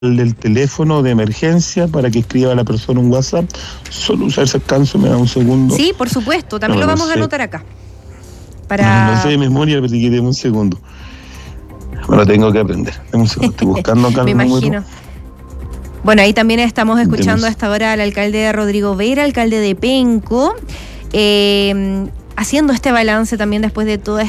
del teléfono de emergencia para que escriba a la persona un WhatsApp. Solo usar ese alcance, me da un segundo. Sí, por supuesto, también lo vamos a anotar acá. No sé de memoria, pero si queremos un segundo. Me lo tengo que aprender. Un segundo, estoy buscando acá. Me imagino. Bueno, ahí también estamos escuchando a esta hora al alcalde Rodrigo Vera, alcalde de Penco, haciendo este balance también después de toda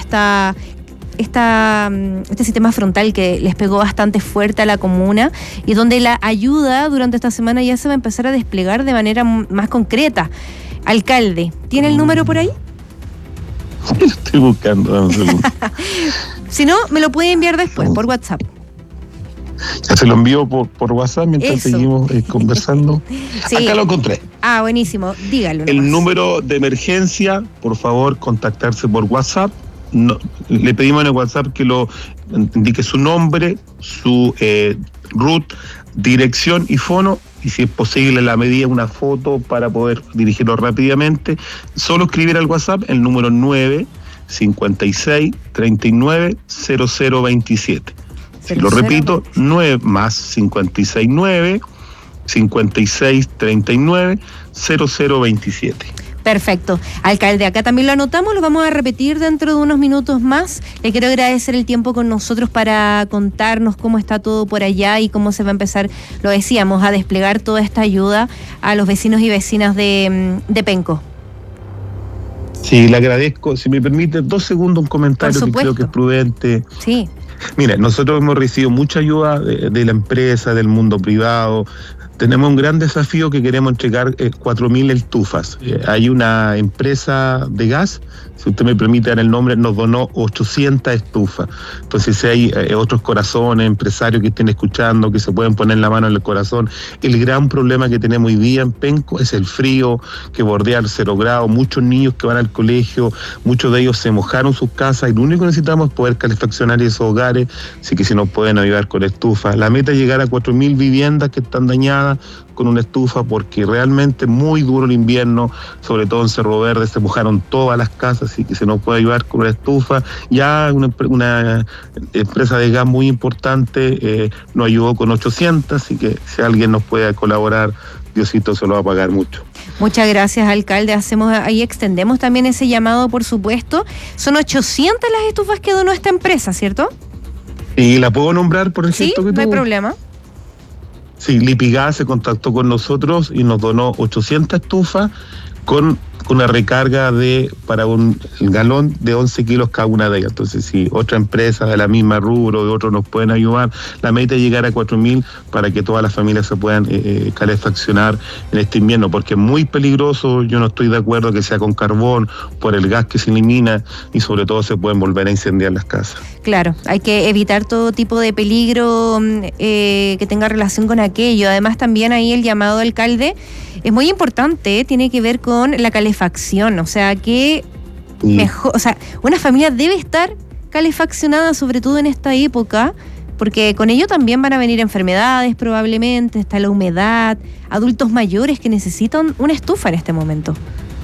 este sistema frontal que les pegó bastante fuerte a la comuna y donde la ayuda durante esta semana ya se va a empezar a desplegar de manera más concreta. Alcalde, ¿tiene el número por ahí? Sí, lo estoy buscando, dame un segundo. Si no, me lo puede enviar después por WhatsApp. Ya se lo envío por WhatsApp mientras seguimos conversando. Sí. Acá lo encontré. Buenísimo, dígalo. El número de emergencia, por favor, contactarse por WhatsApp. No, le pedimos en el WhatsApp que lo indique su nombre, su RUT, dirección y fono, y si es posible la medida, una foto para poder dirigirlo rápidamente. Solo escribir al WhatsApp el número 956 39 0027. Si lo repito, 9 más 569 56 39 0027. Perfecto. Alcalde, acá también lo anotamos, lo vamos a repetir dentro de unos minutos más. Le quiero agradecer el tiempo con nosotros para contarnos cómo está todo por allá y cómo se va a empezar, lo decíamos, a desplegar toda esta ayuda a los vecinos y vecinas de Penco. Sí, le agradezco. Si me permite, 2 segundos, un comentario que creo que es prudente. Sí. Mira, nosotros hemos recibido mucha ayuda de la empresa, del mundo privado. Tenemos un gran desafío que queremos entregar 4.000 estufas. Hay una empresa de gas, si usted me permite dar el nombre, nos donó 800 estufas. Entonces, si hay otros corazones, empresarios que estén escuchando, que se pueden poner la mano en el corazón, el gran problema que tenemos hoy día en Penco es el frío, que bordea el 0 grados, muchos niños que van al colegio, muchos de ellos se mojaron sus casas y lo único que necesitamos es poder calefaccionar esos hogares, así que si nos pueden ayudar con estufas. La meta es llegar a 4.000 viviendas que están dañadas con una estufa, porque realmente muy duro el invierno, sobre todo en Cerro Verde, se mojaron todas las casas, así que se nos puede ayudar con una estufa. Ya una empresa de gas muy importante nos ayudó con 800, así que si alguien nos puede colaborar, Diosito se lo va a pagar mucho. Muchas gracias, alcalde. Ahí extendemos también ese llamado, por supuesto. Son 800 las estufas que donó esta empresa, ¿cierto? ¿Y la puedo nombrar por el gesto que tuvo? No hay problema. Sí, Lipigas se contactó con nosotros y nos donó 800 estufas con una recarga para un galón de 11 kilos cada una de ellas. Entonces, si otra empresa de la misma rubro, de otros nos pueden ayudar, la meta es llegar a 4.000 para que todas las familias se puedan calefaccionar en este invierno, porque es muy peligroso. Yo no estoy de acuerdo que sea con carbón por el gas que se elimina y sobre todo se pueden volver a incendiar las casas. Claro, hay que evitar todo tipo de peligro que tenga relación con aquello. Además, también ahí el llamado, alcalde, es muy importante, tiene que ver con la calefacción, o sea que mejor, o sea, una familia debe estar calefaccionada, sobre todo en esta época, porque con ello también van a venir enfermedades probablemente, está la humedad, adultos mayores que necesitan una estufa en este momento.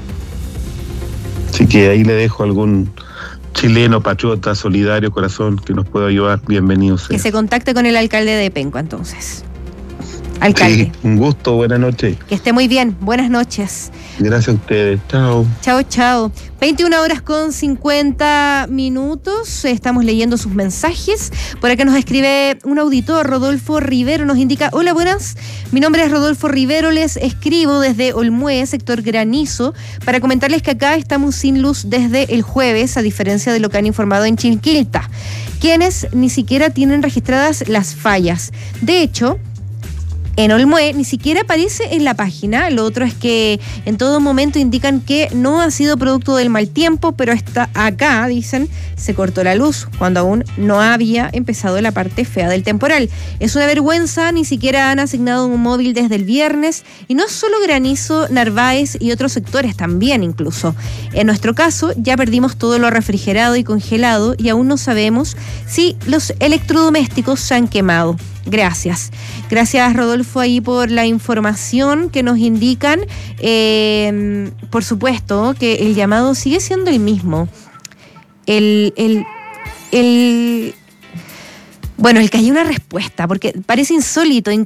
Así que ahí le dejo algún chileno, patriota, solidario, corazón, que nos pueda ayudar, bienvenido sea. Que se contacte con el alcalde de Penco, entonces. Alcalde. Sí, un gusto, buenas noches. Que esté muy bien, buenas noches. Gracias a ustedes, chao. Chao, chao. 21:50. Estamos leyendo sus mensajes. Por acá nos escribe un auditor, Rodolfo Rivero, nos indica: hola, buenas. Mi nombre es Rodolfo Rivero, les escribo desde Olmué, sector Granizo, para comentarles que acá estamos sin luz desde el jueves, a diferencia de lo que han informado en Chinquilta, quienes ni siquiera tienen registradas las fallas. De hecho, en Olmué ni siquiera aparece en la página. Lo otro es que en todo momento indican que no ha sido producto del mal tiempo, pero está acá, dicen, se cortó la luz cuando aún no había empezado la parte fea del temporal. Es una vergüenza, ni siquiera han asignado un móvil desde el viernes, y no solo Granizo, Narváez y otros sectores también incluso. En nuestro caso ya perdimos todo lo refrigerado y congelado y aún no sabemos si los electrodomésticos se han quemado. Gracias. Gracias, Rodolfo, ahí por la información que nos indican. Por supuesto que el llamado sigue siendo el mismo. Bueno, el que haya una respuesta, porque parece insólito,